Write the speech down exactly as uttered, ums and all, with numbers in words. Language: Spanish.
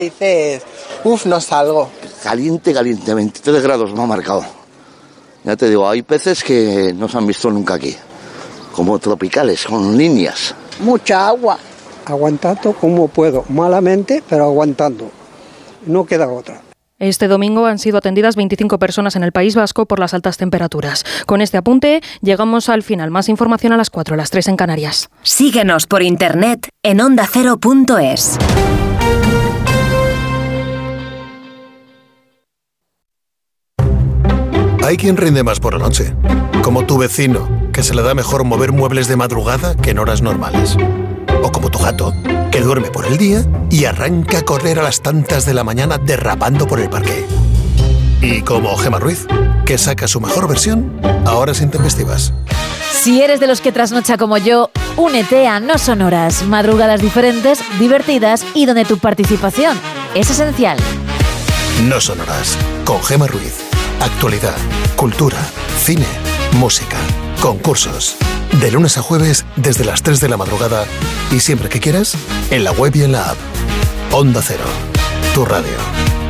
Dices, uff, no salgo. Caliente, caliente, veintitrés grados me ha marcado. Ya te digo, hay peces que no se han visto nunca aquí, como tropicales, con líneas. Mucha agua. Aguantando como puedo, malamente, pero aguantando. No queda otra. Este domingo han sido atendidas veinticinco personas en el País Vasco por las altas temperaturas. Con este apunte llegamos al final. Más información a las cuatro, a las tres en Canarias. Síguenos por internet en onda cero punto es. Hay quien rinde más por la noche, como tu vecino, que se le da mejor mover muebles de madrugada que en horas normales. O como tu gato, que duerme por el día y arranca a correr a las tantas de la mañana derrapando por el parque. Y como Gemma Ruiz, que saca su mejor versión a horas intempestivas. Si eres de los que trasnocha como yo, únete a No Son Horas. Madrugadas diferentes, divertidas y donde tu participación es esencial. No Son Horas, con Gemma Ruiz. Actualidad, cultura, cine, música, concursos. De lunes a jueves desde las tres de la madrugada y siempre que quieras, en la web y en la app. Onda Cero, tu radio.